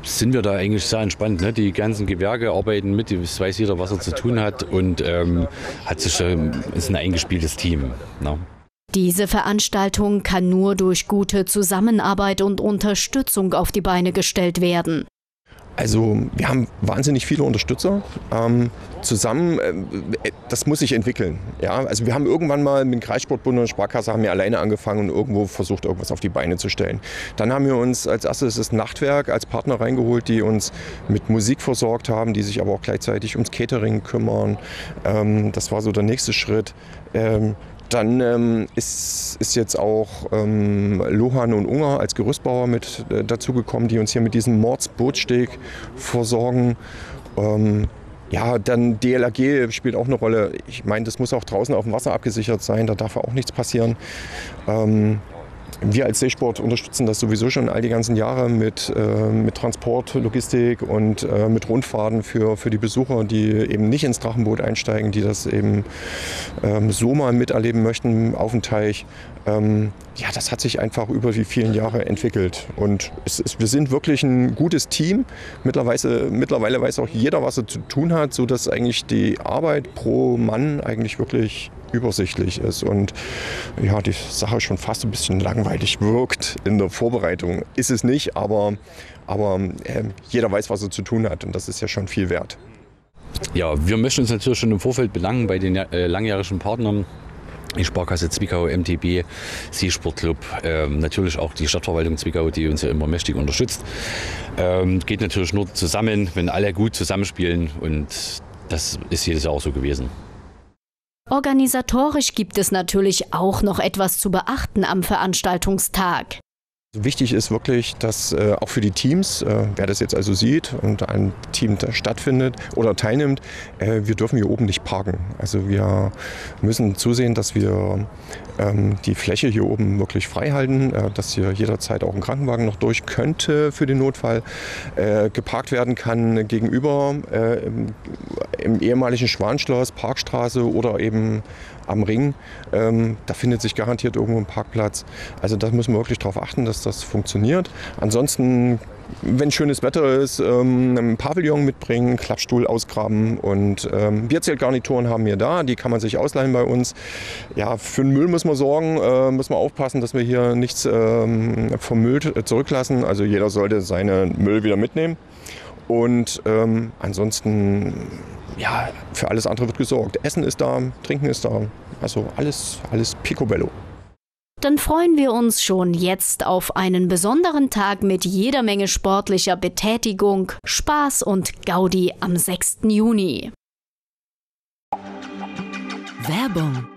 sind wir da eigentlich sehr entspannt. Ne? Die ganzen Gewerke arbeiten mit, es weiß jeder, was er zu tun hat und ist ein eingespieltes Team. Ne? Diese Veranstaltung kann nur durch gute Zusammenarbeit und Unterstützung auf die Beine gestellt werden. Also wir haben wahnsinnig viele Unterstützer. Das muss sich entwickeln. Ja? Also wir haben irgendwann mal mit dem Kreissportbund und der Sparkasse haben wir alleine angefangen und irgendwo versucht, irgendwas auf die Beine zu stellen. Dann haben wir uns als erstes das Nachtwerk als Partner reingeholt, die uns mit Musik versorgt haben, die sich aber auch gleichzeitig ums Catering kümmern. Das war so der nächste Schritt. Dann ist jetzt auch Lohan und Unger als Gerüstbauer mit dazugekommen, die uns hier mit diesem Mordsbootsteg versorgen. Dann DLRG spielt auch eine Rolle. Ich meine, das muss auch draußen auf dem Wasser abgesichert sein, da darf auch nichts passieren. Wir als Seesport unterstützen das sowieso schon all die ganzen Jahre mit Transport, Logistik und mit Rundfahrten für die Besucher, die eben nicht ins Drachenboot einsteigen, die das eben so mal miterleben möchten auf dem Teich. Das hat sich einfach über die vielen Jahre entwickelt. Und wir sind wirklich ein gutes Team. Mittlerweile weiß auch jeder, was er zu tun hat, sodass eigentlich die Arbeit pro Mann eigentlich wirklich übersichtlich ist und die Sache schon fast ein bisschen langweilig wirkt in der Vorbereitung. Ist es nicht, aber jeder weiß, was er zu tun hat und das ist ja schon viel wert. Ja, wir möchten uns natürlich schon im Vorfeld bedanken bei den langjährigen Partnern. Die Sparkasse Zwickau, MTB, Seesportclub, natürlich auch die Stadtverwaltung Zwickau, die uns ja immer mächtig unterstützt. Geht natürlich nur zusammen, wenn alle gut zusammenspielen und das ist jedes Jahr auch so gewesen. Organisatorisch gibt es natürlich auch noch etwas zu beachten am Veranstaltungstag. Wichtig ist wirklich, dass auch für die Teams, wer das jetzt also sieht und ein Team da stattfindet oder teilnimmt, wir dürfen hier oben nicht parken. Also wir müssen zusehen, dass wir die Fläche hier oben wirklich frei halten, dass hier jederzeit auch ein Krankenwagen noch durch könnte für den Notfall, geparkt werden kann gegenüber im ehemaligen Schwanschloss, Parkstraße oder eben am Ring. Da findet sich garantiert irgendwo ein Parkplatz. Also da müssen wir wirklich darauf achten, dass das funktioniert. Ansonsten, wenn schönes Wetter ist, einen Pavillon mitbringen, Klappstuhl ausgraben und Bierzeltgarnituren haben wir da. Die kann man sich ausleihen bei uns. Ja, für den Müll müssen wir sorgen, müssen wir aufpassen, dass wir hier nichts vermüllt zurücklassen. Also jeder sollte seinen Müll wieder mitnehmen. Und ansonsten, für alles andere wird gesorgt. Essen ist da, Trinken ist da, also alles picobello. Dann freuen wir uns schon jetzt auf einen besonderen Tag mit jeder Menge sportlicher Betätigung, Spaß und Gaudi am 6. Juni. Werbung